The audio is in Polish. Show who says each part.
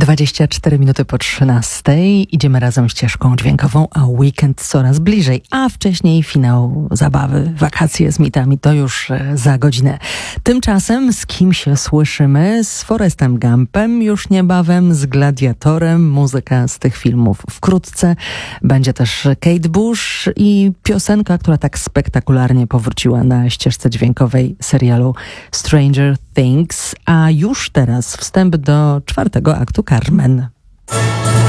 Speaker 1: 24 minuty po 13. Idziemy razem ścieżką dźwiękową, a weekend coraz bliżej. A wcześniej finał zabawy, wakacje z mitami, to już za godzinę. Tymczasem z kim się słyszymy? Z Forrestem Gumpem, już niebawem z Gladiatorem. Muzyka z tych filmów wkrótce. Będzie też Kate Bush i piosenka, która tak spektakularnie powróciła na ścieżce dźwiękowej serialu Stranger Things. A już teraz wstęp do czwartego aktu Carmen.